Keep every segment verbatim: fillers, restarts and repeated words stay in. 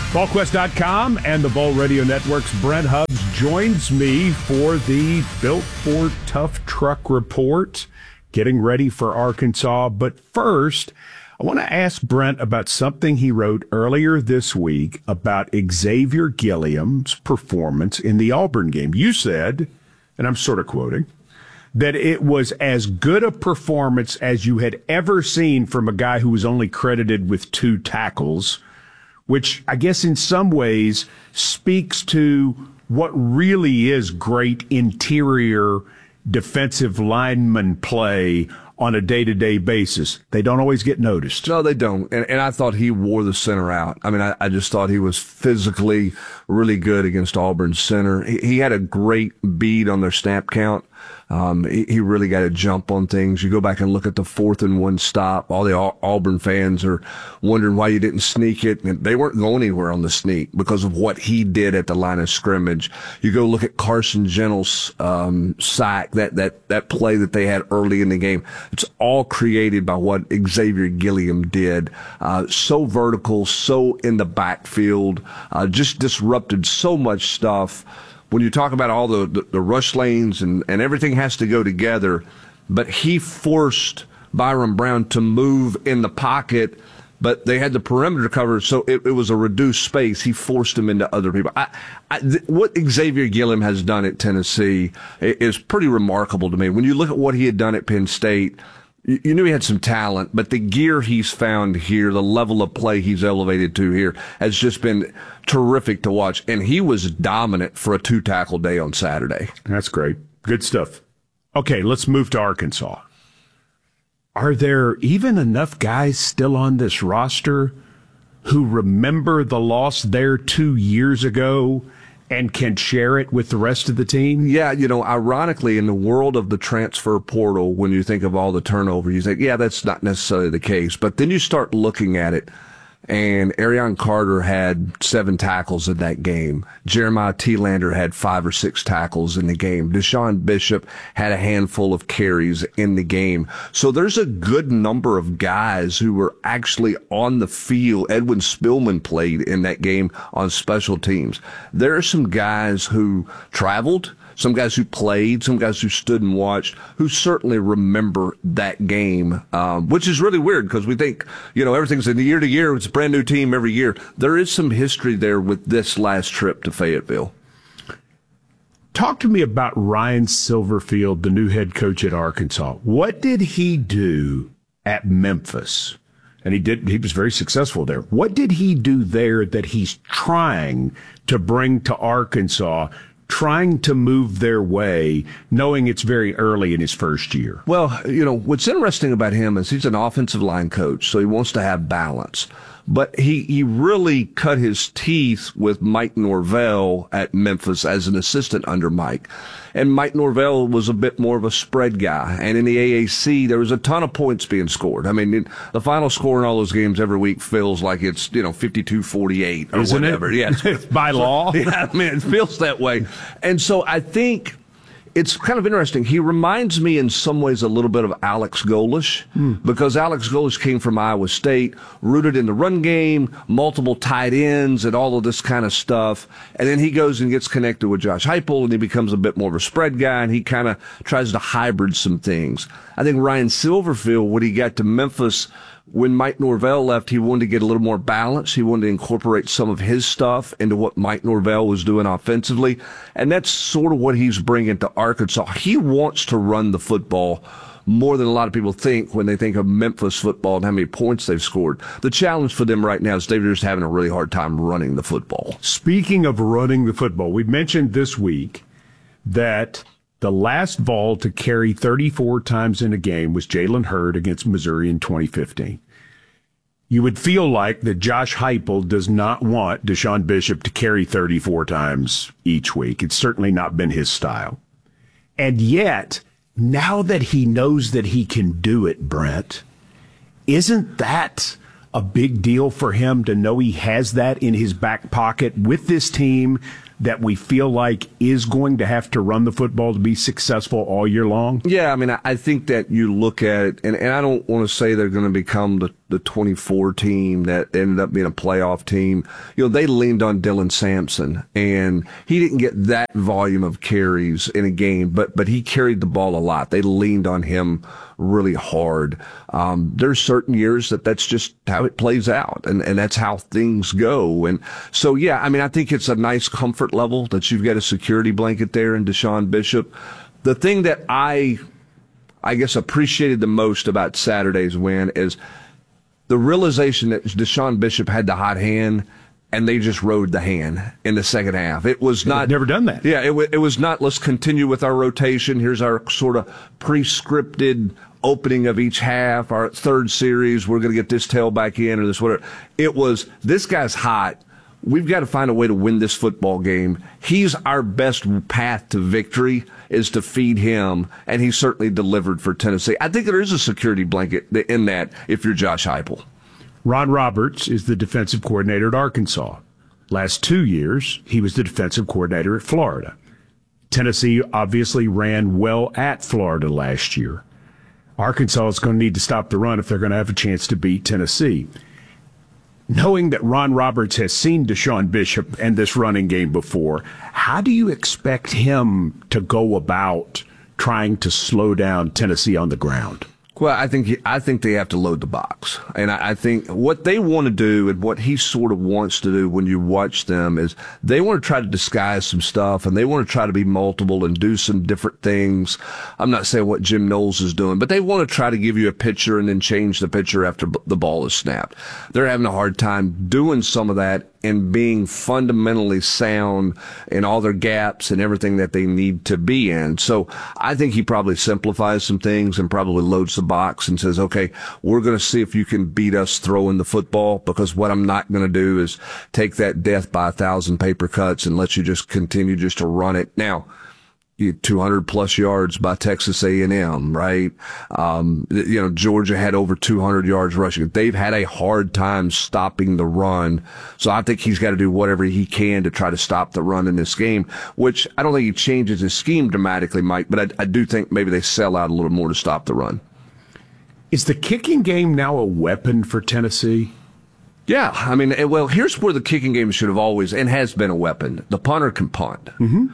Vol Quest dot com and the Vol Radio Network's Brent Hubbs joins me for the Built for Tough Truck Report, getting ready for Arkansas. But first, I want to ask Brent about something he wrote earlier this week about Xavier Gilliam's performance in the Auburn game. You said, and I'm sort of quoting, that it was as good a performance as you had ever seen from a guy who was only credited with two tackles, which I guess in some ways speaks to what really is great interior defensive lineman play on a day-to-day basis. They don't always get noticed. No, they don't. And, and I thought he wore the center out. I mean, I, I just thought he was physically really good against Auburn's center. He, he had a great beat on their snap count. Um, he, he really got a jump on things. You go back and look at the fourth and one stop. All the Au- Auburn fans are wondering why you didn't sneak it. And they weren't going anywhere on the sneak because of what he did at the line of scrimmage. You go look at Carson Gentle's um, sack, that, that, that play that they had early in the game. It's all created by what Xavier Gilliam did. Uh, so vertical, so in the backfield, uh, just disrupted so much stuff. When you talk about all the, the, the rush lanes and, and everything has to go together, but he forced Byron Brown to move in the pocket, but they had the perimeter covered, so it, it was a reduced space. He forced him into other people. I, I, th- what Xavier Gilliam has done at Tennessee is pretty remarkable to me. When you look at what he had done at Penn State, you, you knew he had some talent, but the gear he's found here, the level of play he's elevated to here, has just been terrific to watch. And he was dominant for a two-tackle day on Saturday. That's great. Good stuff. Okay, let's move to Arkansas. Are there even enough guys still on this roster who remember the loss there two years ago and can share it with the rest of the team? Yeah, you know, ironically, in the world of the transfer portal, when you think of all the turnover, you think, yeah, that's not necessarily the case. But then you start looking at it, and Arion Carter had seven tackles in that game. Jeremiah Thielander had five or six tackles in the game. Deshaun Bishop had a handful of carries in the game. So there's a good number of guys who were actually on the field. Edwin Spillman played in that game on special teams. There are some guys who traveled, some guys who played, some guys who stood and watched, who certainly remember that game, um, which is really weird because we think, you know, everything's in the year to year. It's a brand new team every year. There is some history there with this last trip to Fayetteville. Talk to me about Ryan Silverfield, the new head coach at Arkansas. What did he do at Memphis? And he did, he was very successful there. What did he do there that he's trying to bring to Arkansas, trying to move their way, knowing it's very early in his first year? Well, you know, what's interesting about him is he's an offensive line coach, so he wants to have balance. But he, he really cut his teeth with Mike Norvell at Memphis as an assistant under Mike. And Mike Norvell was a bit more of a spread guy. And in the A A C, there was a ton of points being scored. I mean, the final score in all those games every week feels like it's, you know, fifty-two forty-eight or Isn't whatever. It? Yeah, it's, by law. Yeah, I mean, it feels that way. And so I think it's kind of interesting. He reminds me in some ways a little bit of Alex Golesh, mm. because Alex Golesh came from Iowa State, rooted in the run game, multiple tight ends and all of this kind of stuff. And then he goes and gets connected with Josh Heupel, and he becomes a bit more of a spread guy, and he kind of tries to hybrid some things. I think Ryan Silverfield, when he got to Memphis, when Mike Norvell left, he wanted to get a little more balance. He wanted to incorporate some of his stuff into what Mike Norvell was doing offensively. And that's sort of what he's bringing to Arkansas. He wants to run the football more than a lot of people think when they think of Memphis football and how many points they've scored. The challenge for them right now is they're just having a really hard time running the football. Speaking of running the football, we mentioned this week that the last Vol to carry thirty-four times in a game was Jalen Hurd against Missouri in twenty fifteen. You would feel like that Josh Heupel does not want Deshaun Bishop to carry thirty-four times each week. It's certainly not been his style. And yet, now that he knows that he can do it, Brent, isn't that a big deal for him to know he has that in his back pocket with this team that we feel like is going to have to run the football to be successful all year long? Yeah, I mean, I, I think that you look at it, and, and I don't want to say they're going to become the, the twenty-four team that ended up being a playoff team. You know, they leaned on Dylan Sampson, and he didn't get that volume of carries in a game, but but he carried the ball a lot. They leaned on him really hard. Um, there's certain years that that's just how it plays out, and, and that's how things go. And so, yeah, I mean, I think it's a nice comfort level that you've got a security blanket there in Deshaun Bishop. The thing that I, I guess, appreciated the most about Saturday's win is the realization that Deshaun Bishop had the hot hand, and they just rode the hand in the second half. It was not... Never done that. Yeah, it, w- it was not, let's continue with our rotation. Here's our sort of pre-scripted opening of each half, our third series, we're going to get this tailback in or this whatever. It was, this guy's hot. We've got to find a way to win this football game. He's our best path to victory is to feed him, and he certainly delivered for Tennessee. I think there is a security blanket in that if you're Josh Heupel. Ron Roberts is the defensive coordinator at Arkansas. Last two years, he was the defensive coordinator at Florida. Tennessee obviously ran well at Florida last year. Arkansas is going to need to stop the run if they're going to have a chance to beat Tennessee. Knowing that Ron Roberts has seen Deshaun Bishop and this running game before, how do you expect him to go about trying to slow down Tennessee on the ground? Well, I think I think they have to load the box. And I, I think what they want to do and what he sort of wants to do when you watch them is they want to try to disguise some stuff, and they want to try to be multiple and do some different things. I'm not saying what Jim Knowles is doing, but they want to try to give you a picture and then change the picture after the ball is snapped. They're having a hard time doing some of that and being fundamentally sound in all their gaps and everything that they need to be in. So I think he probably simplifies some things and probably loads the box and says, okay, we're going to see if you can beat us throwing the football, because what I'm not going to do is take that death by a thousand paper cuts and let you just continue just to run it. Now, two hundred plus yards by Texas A and M, right? Um, you know, Georgia had over two hundred yards rushing. They've had a hard time stopping the run. So I think he's got to do whatever he can to try to stop the run in this game, which I don't think he changes his scheme dramatically, Mike, but I, I do think maybe they sell out a little more to stop the run. Is the kicking game now a weapon for Tennessee? Yeah, I mean, well, here's where the kicking game should have always and has been a weapon. The punter can punt. Mm-hmm.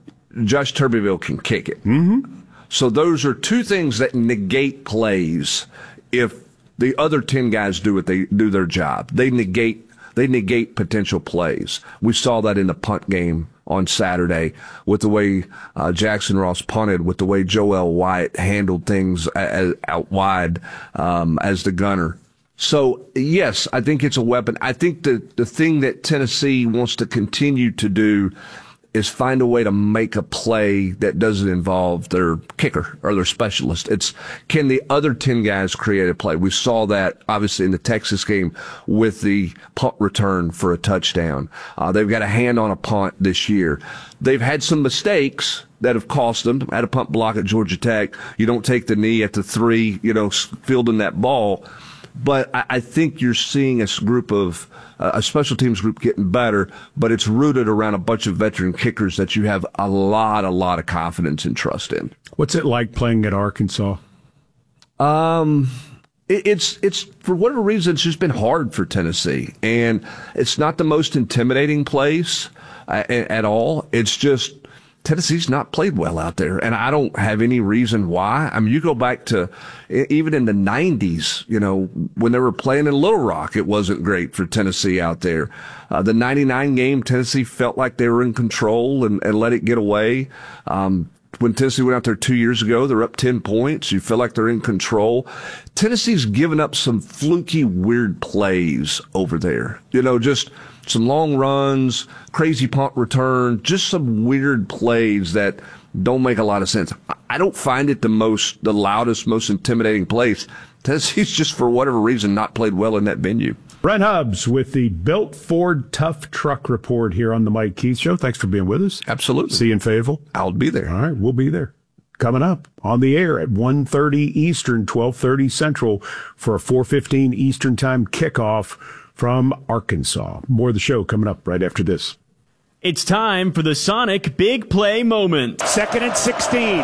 Josh Tuberville can kick it. Mm-hmm. So those are two things that negate plays if the other ten guys do what they do their job. They negate they negate potential plays. We saw that in the punt game on Saturday with the way uh, Jackson Ross punted, with the way Joel White handled things as, out wide um, as the gunner. So, yes, I think it's a weapon. I think the, the thing that Tennessee wants to continue to do is find a way to make a play that doesn't involve their kicker or their specialist. It's, can the other ten guys create a play? We saw that, obviously, in the Texas game with the punt return for a touchdown. Uh, they've got a hand on a punt this year. They've had some mistakes that have cost them. Had a punt block at Georgia Tech. You don't take the knee at the three, you know, fielding that ball. But I, I think you're seeing a group of, uh, a special teams group getting better, but it's rooted around a bunch of veteran kickers that you have a lot, a lot of confidence and trust in. What's it like playing at Arkansas? Um, it, it's, it's, for whatever reason, it's just been hard for Tennessee. And it's not the most intimidating place uh, at all. It's just, Tennessee's not played well out there, and I don't have any reason why. I mean, you go back to even in the nineties, you know, when they were playing in Little Rock, it wasn't great for Tennessee out there. Uh, the ninety-nine game, Tennessee felt like they were in control and, and let it get away. Um, when Tennessee went out there two years ago, they're up ten points. You feel like they're in control. Tennessee's given up some fluky, weird plays over there. You know, just some long runs, crazy punt return, just some weird plays that don't make a lot of sense. I don't find it the most, the loudest, most intimidating place. Tennessee's just, for whatever reason, not played well in that venue. Brent Hubbs with the Built Ford Tough Truck Report here on the Mike Keith Show. Thanks for being with us. Absolutely. See you in Fayetteville. I'll be there. All right, we'll be there. Coming up on the air at one thirty Eastern, twelve thirty Central for a four fifteen Eastern Time kickoff from Arkansas. More of the show coming up right after this. It's time for the Sonic Big Play moment. Second and sixteen.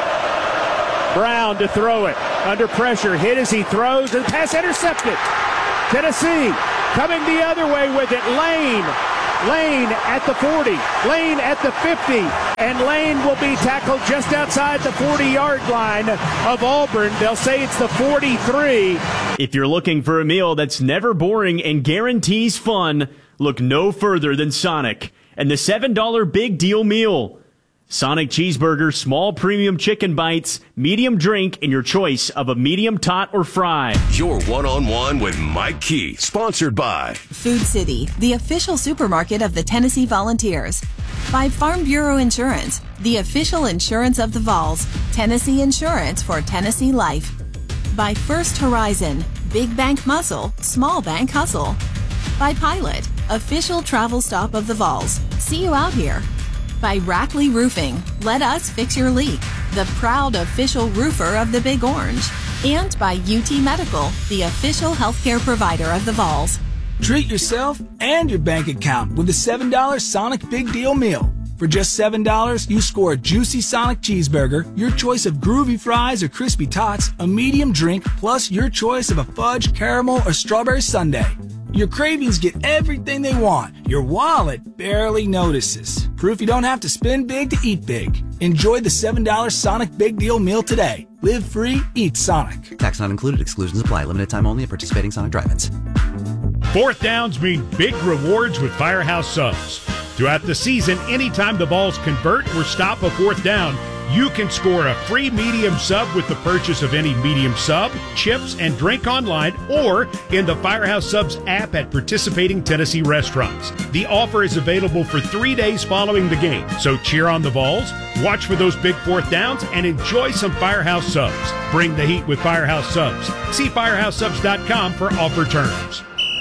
Brown to throw it. Under pressure. Hit as he throws. And pass intercepted. Tennessee coming the other way with it. Lane. Lane at the forty. Lane at the fifty. And Lane will be tackled just outside the forty-yard line of Auburn. They'll say it's the forty-three. If you're looking for a meal that's never boring and guarantees fun, look no further than Sonic and the seven dollar Big Deal Meal. Sonic Cheeseburger, small premium chicken bites, medium drink, and your choice of a medium tot or fry. Your one-on-one with Mike Key, sponsored by Food City, the official supermarket of the Tennessee Volunteers. By Farm Bureau Insurance, the official insurance of the Vols. Tennessee Insurance for Tennessee Life. By First Horizon, big bank muscle, small bank hustle. By Pilot, official travel stop of the Vols. See you out here. By Rackley Roofing, let us fix your leak, the proud official roofer of the Big Orange. And by U T Medical, the official healthcare provider of the Vols. Treat yourself and your bank account with the seven dollar Sonic Big Deal Meal. For just seven dollars, you score a juicy Sonic cheeseburger, your choice of groovy fries or crispy tots, a medium drink, plus your choice of a fudge, caramel, or strawberry sundae. Your cravings get everything they want. Your wallet barely notices. Proof you don't have to spend big to eat big. Enjoy the seven dollar Sonic Big Deal Meal today. Live free, eat Sonic. Tax not included. Exclusions apply. Limited time only at participating Sonic drive-ins. Fourth downs mean big rewards with Firehouse Subs. Throughout the season, anytime the Vols convert or stop a fourth down, you can score a free medium sub with the purchase of any medium sub, chips, and drink online or in the Firehouse Subs app at participating Tennessee restaurants. The offer is available for three days following the game, so cheer on the Vols, watch for those big fourth downs, and enjoy some Firehouse Subs. Bring the heat with Firehouse Subs. See firehouse subs dot com for offer terms.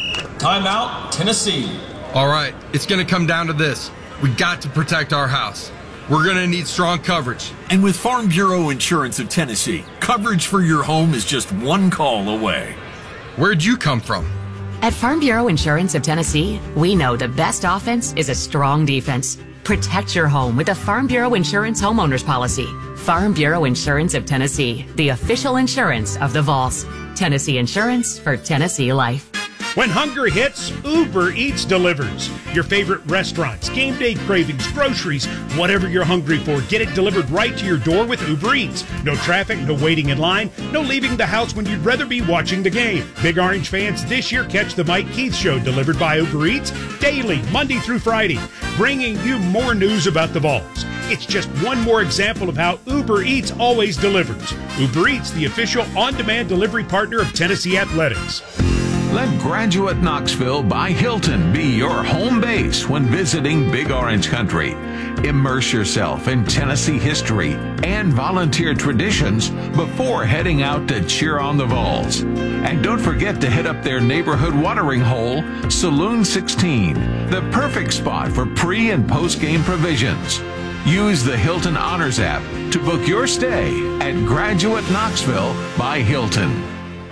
Timeout, Tennessee. All right, it's going to come down to this. We got to protect our house. We're going to need strong coverage. And with Farm Bureau Insurance of Tennessee, coverage for your home is just one call away. Where'd you come from? At Farm Bureau Insurance of Tennessee, we know the best offense is a strong defense. Protect your home with a Farm Bureau Insurance homeowners policy. Farm Bureau Insurance of Tennessee, the official insurance of the Vols. Tennessee Insurance for Tennessee Life. When hunger hits, Uber Eats delivers. Your favorite restaurants, game day cravings, groceries, whatever you're hungry for, get it delivered right to your door with Uber Eats. No traffic, no waiting in line, no leaving the house when you'd rather be watching the game. Big Orange fans this year catch the Mike Keith Show delivered by Uber Eats daily, Monday through Friday, bringing you more news about the Vols. It's just one more example of how Uber Eats always delivers. Uber Eats, the official on-demand delivery partner of Tennessee Athletics. Let Graduate Knoxville by Hilton be your home base when visiting Big Orange Country. Immerse yourself in Tennessee history and volunteer traditions before heading out to cheer on the Vols. And don't forget to hit up their neighborhood watering hole, Saloon sixteen, the perfect spot for pre- and post-game provisions. Use the Hilton Honors app to book your stay at Graduate Knoxville by Hilton.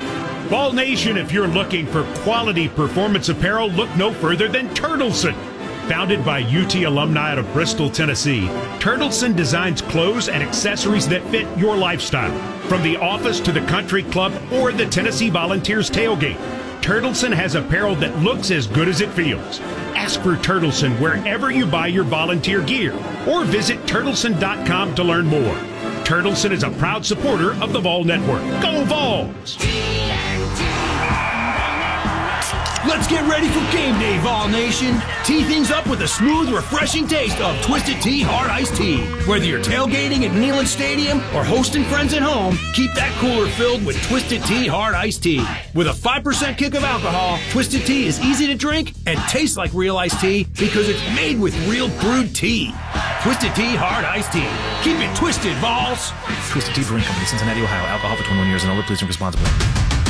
Vol Nation, if you're looking for quality performance apparel, look no further than Turtleson. Founded by U T alumni out of Bristol, Tennessee, Turtleson designs clothes and accessories that fit your lifestyle. From the office to the country club or the Tennessee Volunteers tailgate, Turtleson has apparel that looks as good as it feels. Ask for Turtleson wherever you buy your volunteer gear or visit turtleson dot com to learn more. Turtleson is a proud supporter of the Vol Network. Go Vols! Let's get ready for game day, Vol Nation. Tee things up with a smooth, refreshing taste of Twisted Tea Hard Iced Tea. Whether you're tailgating at Neyland Stadium or hosting friends at home, keep that cooler filled with Twisted Tea Hard Iced Tea. With a five percent kick of alcohol, Twisted Tea is easy to drink and tastes like real iced tea because it's made with real brewed tea. Twisted Tea Hard Iced Tea. Keep it twisted, Vols. Twisted Tea Brewing Company, Cincinnati, Ohio. Alcohol for twenty-one years and older. Please drink responsibly.